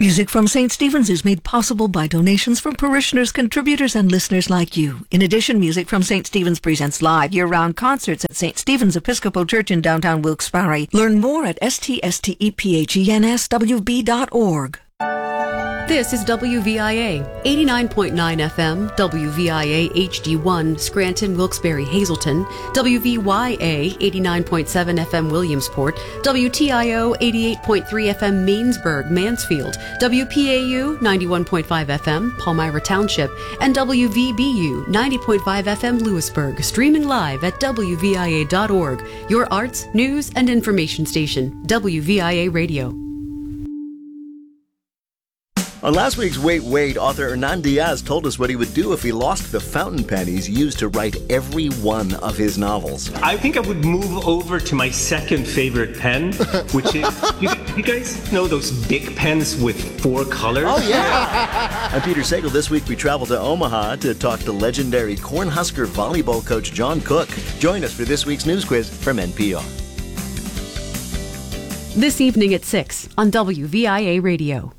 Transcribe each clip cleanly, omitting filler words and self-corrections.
Music from St. Stephen's is made possible by donations from parishioners, contributors, and listeners like you. In addition, Music from St. Stephen's presents live year-round concerts at St. Stephen's Episcopal Church in downtown Wilkes-Barre. Learn more at ststepenswb.org. This is WVIA, 89.9 FM, WVIA HD1, Scranton, Wilkes-Barre, Hazleton, WVYA, 89.7 FM, Williamsport, WTIO, 88.3 FM, Mainsburg, Mansfield, WPAU, 91.5 FM, Palmyra Township, and WVBU, 90.5 FM, Lewisburg, streaming live at WVIA.org, your arts, news, and information station, WVIA Radio. On last week's Wait, Wait, author Hernan Diaz told us what he would do if he lost the fountain pen he's used to write every one of his novels. I think I would move over to my second favorite pen, which is, you guys know those big pens with 4 colors? Oh, yeah. I'm Peter Sagal. This week we travel to Omaha to talk to legendary Cornhusker volleyball coach John Cook. Join us for this week's news quiz from NPR. This evening at 6 on WVIA Radio.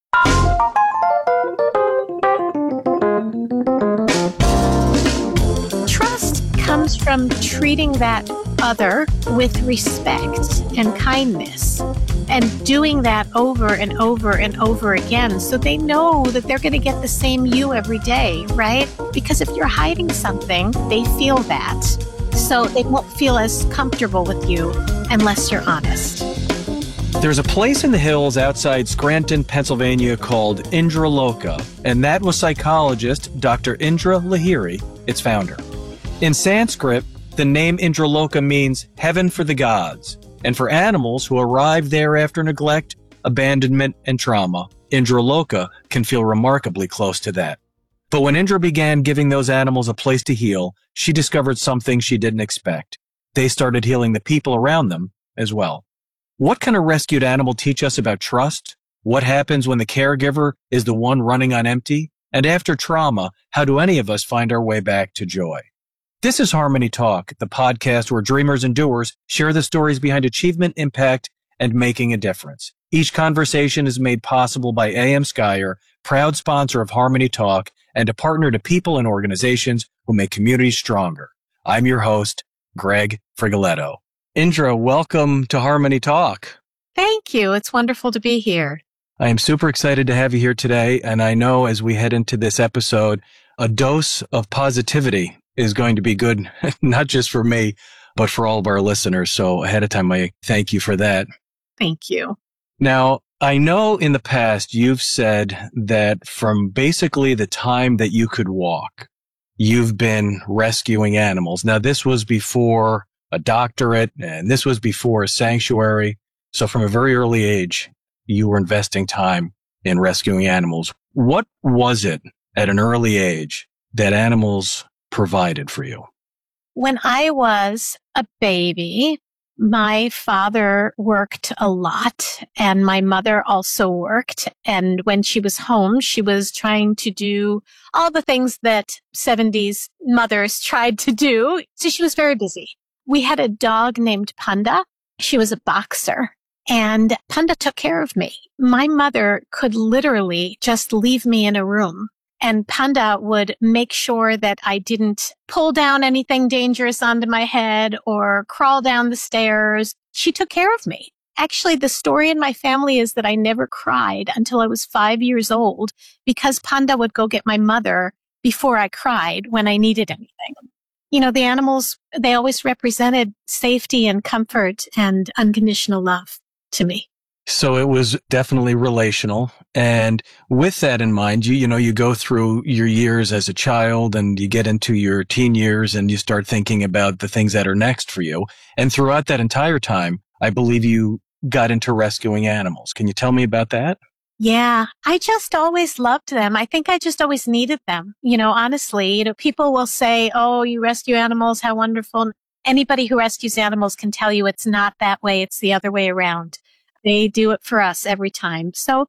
Trust comes from treating that other with respect and kindness and doing that over and over and over again so they know that they're going to get the same you every day, right? Because if you're hiding something, they feel that. So they won't feel as comfortable with you unless you're honest. There's a place in the hills outside Scranton, Pennsylvania called Indra Loka, and that was psychologist Dr. Indra Lahiri, its founder. In Sanskrit, the name Indra Loka means heaven for the gods, and for animals who arrive there after neglect, abandonment, and trauma, Indra Loka can feel remarkably close to that. But when Indra began giving those animals a place to heal, she discovered something she didn't expect. They started healing the people around them as well. What can a rescued animal teach us about trust? What happens when the caregiver is the one running on empty? And after trauma, how do any of us find our way back to joy? This is Harmony Talk, the podcast where dreamers and doers share the stories behind achievement, impact, and making a difference. Each conversation is made possible by AM Skyer, proud sponsor of Harmony Talk, and a partner to people and organizations who make communities stronger. I'm your host, Greg Frigoletto. Indra, welcome to Harmony Talk. Thank you. It's wonderful to be here. I am super excited to have you here today, and I know as we head into this episode, a dose of positivity is going to be good, not just for me, but for all of our listeners. So ahead of time, I thank you for that. Thank you. Now, I know in the past you've said that from basically the time that you could walk, you've been rescuing animals. Now, this was before a doctorate, and this was before a sanctuary. So from a very early age, you were investing time in rescuing animals. What was it at an early age that animals provided for you? When I was a baby, my father worked a lot and my mother also worked. And when she was home, she was trying to do all the things that 70s mothers tried to do. So she was very busy. We had a dog named Panda. She was a boxer, and Panda took care of me. My mother could literally just leave me in a room, and Panda would make sure that I didn't pull down anything dangerous onto my head or crawl down the stairs. She took care of me. Actually, the story in my family is that I never cried until I was 5 years old because Panda would go get my mother before I cried when I needed anything. You know, the animals, they always represented safety and comfort and unconditional love to me. So it was definitely relational. And with that in mind, you go through your years as a child and you get into your teen years and you start thinking about the things that are next for you. And throughout that entire time, I believe you got into rescuing animals. Can you tell me about that? Yeah, I just always loved them. I think I just always needed them. Honestly, people will say, oh, you rescue animals, how wonderful. Anybody who rescues animals can tell you it's not that way. It's the other way around. They do it for us every time. So,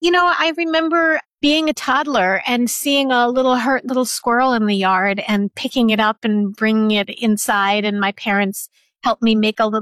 I remember being a toddler and seeing a hurt little squirrel in the yard and picking it up and bringing it inside. And my parents helped me make a little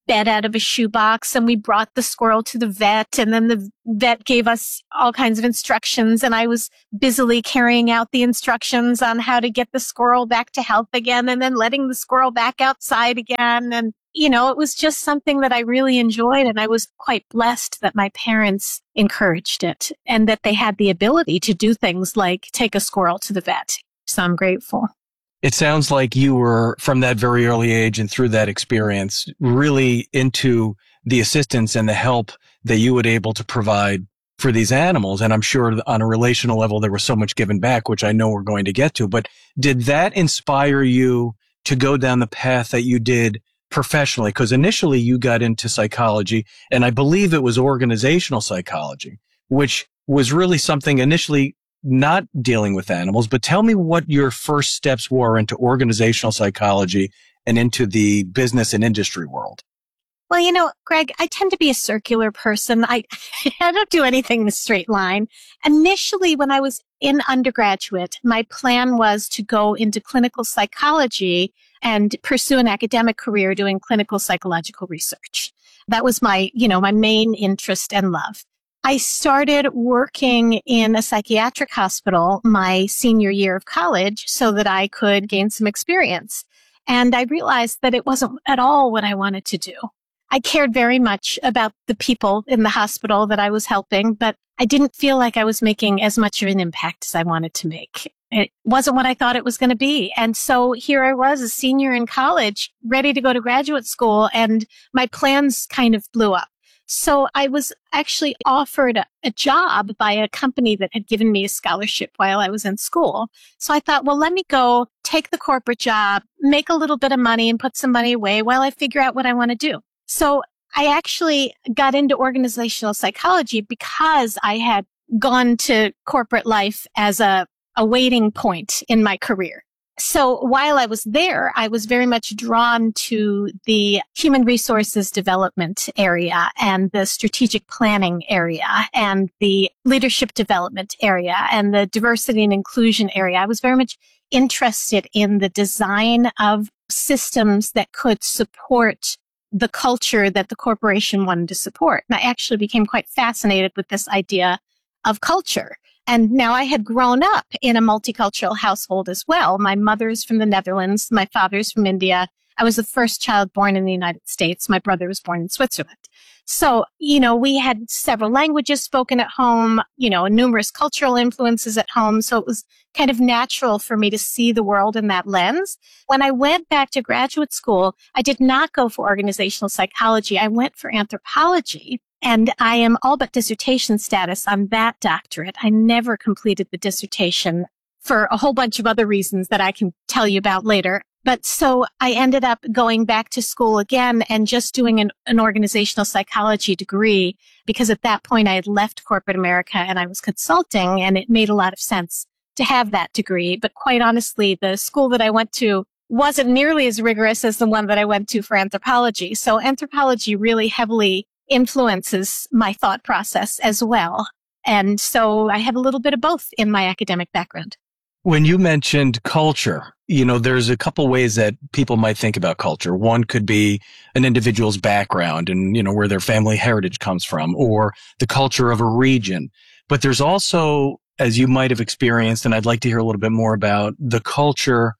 bed out of a shoebox, and we brought the squirrel to the vet, and then the vet gave us all kinds of instructions, and I was busily carrying out the instructions on how to get the squirrel back to health again, and then letting the squirrel back outside again. And, it was just something that I really enjoyed, and I was quite blessed that my parents encouraged it and that they had the ability to do things like take a squirrel to the vet. So I'm grateful. It sounds like you were, from that very early age and through that experience, really into the assistance and the help that you were able to provide for these animals. And I'm sure on a relational level, there was so much given back, which I know we're going to get to. But did that inspire you to go down the path that you did professionally? Because initially you got into psychology, and I believe it was organizational psychology, which was really something initially not dealing with animals. But tell me what your first steps were into organizational psychology and into the business and industry world. Well, Greg, I tend to be a circular person. I don't do anything in a straight line. Initially, when I was in undergraduate, my plan was to go into clinical psychology and pursue an academic career doing clinical psychological research. That was my main interest and love. I started working in a psychiatric hospital my senior year of college so that I could gain some experience. And I realized that it wasn't at all what I wanted to do. I cared very much about the people in the hospital that I was helping, but I didn't feel like I was making as much of an impact as I wanted to make. It wasn't what I thought it was going to be. And so here I was, a senior in college, ready to go to graduate school, and my plans kind of blew up. So I was actually offered a job by a company that had given me a scholarship while I was in school. So I thought, well, let me go take the corporate job, make a little bit of money and put some money away while I figure out what I want to do. So I actually got into organizational psychology because I had gone to corporate life as a waiting point in my career. So while I was there, I was very much drawn to the human resources development area and the strategic planning area and the leadership development area and the diversity and inclusion area. I was very much interested in the design of systems that could support the culture that the corporation wanted to support. And I actually became quite fascinated with this idea of culture. And now I had grown up in a multicultural household as well. My mother's from the Netherlands. My father's from India. I was the first child born in the United States. My brother was born in Switzerland. So, we had several languages spoken at home, numerous cultural influences at home. So it was kind of natural for me to see the world in that lens. When I went back to graduate school, I did not go for organizational psychology. I went for anthropology. And I am all but dissertation status on that doctorate. I never completed the dissertation for a whole bunch of other reasons that I can tell you about later. But so I ended up going back to school again and just doing an organizational psychology degree because at that point I had left corporate America and I was consulting, and it made a lot of sense to have that degree. But quite honestly, the school that I went to wasn't nearly as rigorous as the one that I went to for anthropology. So anthropology really heavily influences my thought process as well. And so I have a little bit of both in my academic background. When you mentioned culture, there's a couple ways that people might think about culture. One could be an individual's background and, where their family heritage comes from, or the culture of a region. But there's also, as you might have experienced, and I'd like to hear a little bit more about, the culture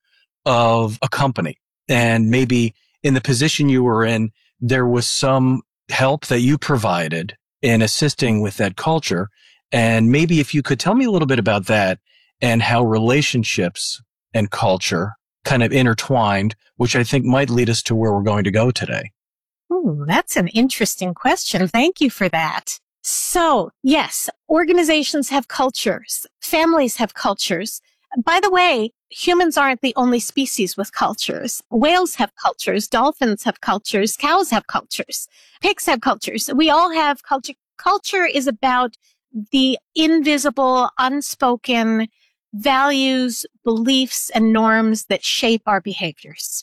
of a company. And maybe in the position you were in, there was some help that you provided in assisting with that culture. And maybe if you could tell me a little bit about that and how relationships and culture kind of intertwined, which I think might lead us to where we're going to go today. Ooh, that's an interesting question. Thank you for that. So, yes, organizations have cultures. Families have cultures. By the way, humans aren't the only species with cultures. Whales have cultures. Dolphins have cultures. Cows have cultures. Pigs have cultures. We all have culture. Culture is about the invisible, unspoken values, beliefs, and norms that shape our behaviors.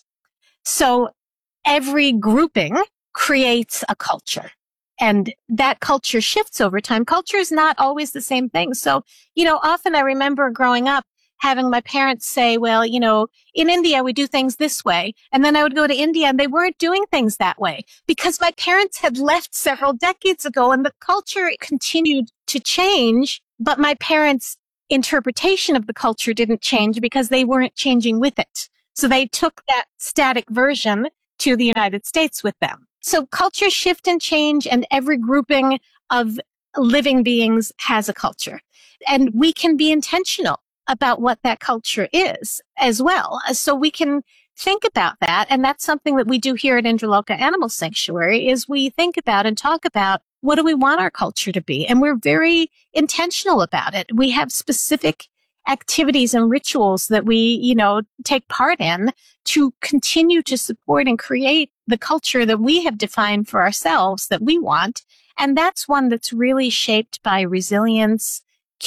So every grouping creates a culture. And that culture shifts over time. Culture is not always the same thing. So, often I remember growing up, having my parents say, well, in India, we do things this way. And then I would go to India and they weren't doing things that way because my parents had left several decades ago and the culture continued to change. But my parents' interpretation of the culture didn't change because they weren't changing with it. So they took that static version to the United States with them. So cultures shift and change, and every grouping of living beings has a culture. And we can be intentional about what that culture is as well. So we can think about that. And that's something that we do here at Indraloka Animal Sanctuary is we think about and talk about what do we want our culture to be? And we're very intentional about it. We have specific activities and rituals that we, take part in to continue to support and create the culture that we have defined for ourselves that we want. And that's one that's really shaped by resilience,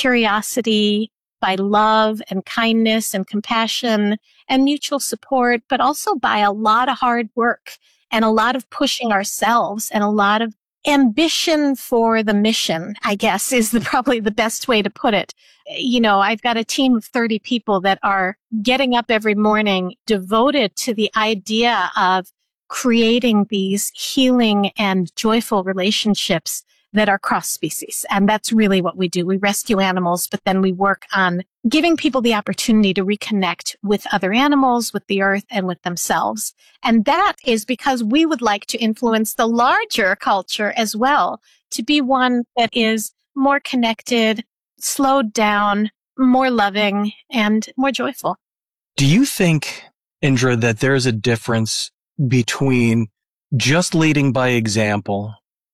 curiosity, by love and kindness and compassion and mutual support, but also by a lot of hard work and a lot of pushing ourselves and a lot of ambition for the mission, I guess, is probably the best way to put it. I've got a team of 30 people that are getting up every morning devoted to the idea of creating these healing and joyful relationships that are cross species. And that's really what we do. We rescue animals, but then we work on giving people the opportunity to reconnect with other animals, with the earth, and with themselves. And that is because we would like to influence the larger culture as well, to be one that is more connected, slowed down, more loving, and more joyful. Do you think, Indra, that there's a difference between just leading by example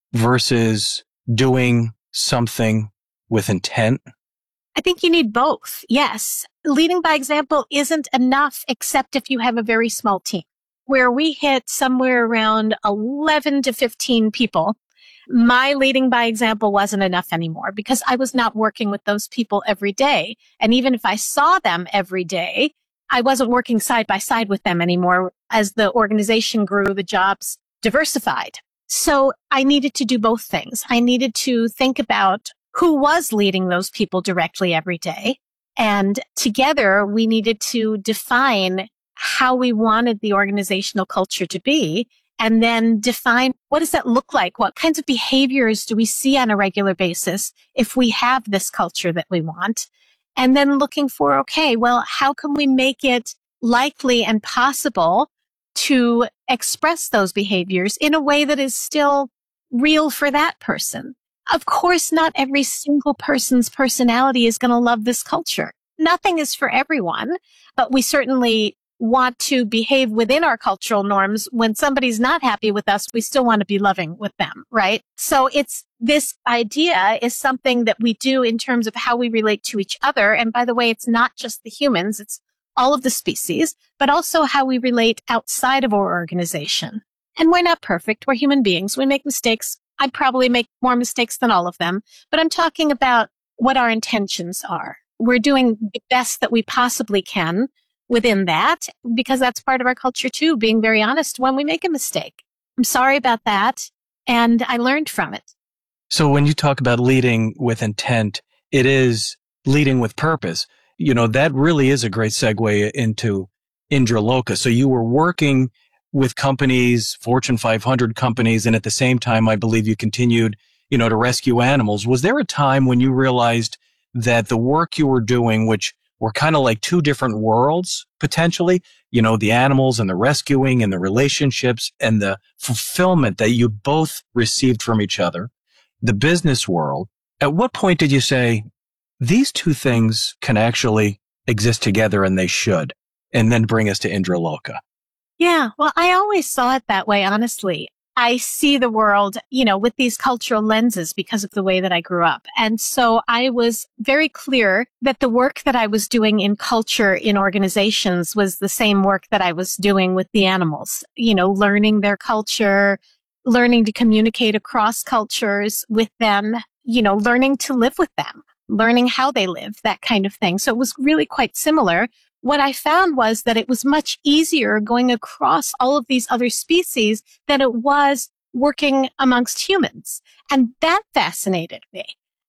versus doing something with intent? I think you need both. Yes. Leading by example isn't enough except if you have a very small team. Where we hit somewhere around 11 to 15 people, my leading by example wasn't enough anymore because I was not working with those people every day. And even if I saw them every day, I wasn't working side by side with them anymore. As the organization grew, the jobs diversified. So I needed to do both things. I needed to think about who was leading those people directly every day. And together we needed to define how we wanted the organizational culture to be, and then define what does that look like? What kinds of behaviors do we see on a regular basis if we have this culture that we want? And then looking for, okay, well, how can we make it likely and possible to express those behaviors in a way that is still real for that person? Of course, not every single person's personality is going to love this culture. Nothing is for everyone, but we certainly want to behave within our cultural norms. When somebody's not happy with us, we still want to be loving with them, right? So this idea is something that we do in terms of how we relate to each other. And by the way, it's not just the humans, it's all of the species, but also how we relate outside of our organization. And we're not perfect. We're human beings. We make mistakes. I probably make more mistakes than all of them, but I'm talking about what our intentions are. We're doing the best that we possibly can within that, because that's part of our culture too, being very honest when we make a mistake. I'm sorry about that, and I learned from it. So when you talk about leading with intent, it is leading with purpose. That really is a great segue into Indraloka. So you were working with companies, Fortune 500 companies, and at the same time, I believe you continued, to rescue animals. Was there a time when you realized that the work you were doing, which were kind of like two different worlds, potentially, the animals and the rescuing and the relationships and the fulfillment that you both received from each other, the business world, at what point did you say, these two things can actually exist together and they should, and then bring us to Indraloka? Yeah, well, I always saw it that way, honestly. I see the world, with these cultural lenses because of the way that I grew up. And so I was very clear that the work that I was doing in culture in organizations was the same work that I was doing with the animals, learning their culture, learning to communicate across cultures with them, learning to live with them, learning how they live, that kind of thing. So it was really quite similar. What I found was that it was much easier going across all of these other species than it was working amongst humans. And that fascinated me.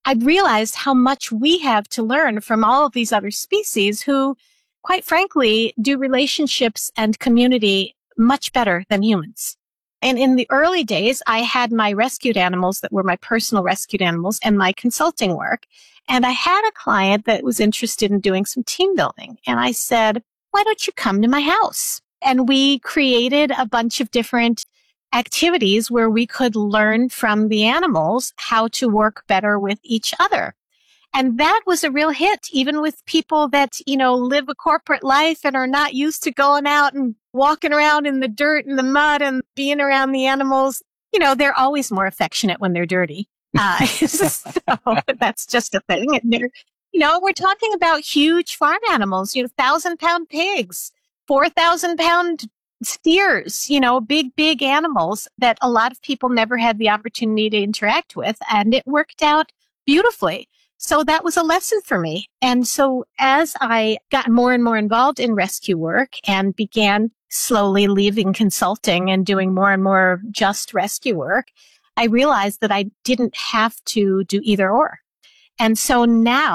I realized how much we have to learn from all of these other species who, quite frankly, do relationships and community much better than humans. And in the early days, I had my rescued animals that were my personal rescued animals and my consulting work. And I had a client that was interested in doing some team building. And I said, why don't you come to my house? And we created a bunch of different activities where we could learn from the animals how to work better with each other. And that was a real hit, even with people that, live a corporate life and are not used to going out and walking around in the dirt and the mud and being around the animals. They're always more affectionate when they're dirty. So that's just a thing. And they're, we're talking about huge farm animals, 1,000-pound pigs, 4,000-pound steers, big animals that a lot of people never had the opportunity to interact with. And it worked out beautifully. So that was a lesson for me. And so as I got more and more involved in rescue work and began slowly leaving consulting and doing more and more just rescue work, I realized that I didn't have to do either or. And so now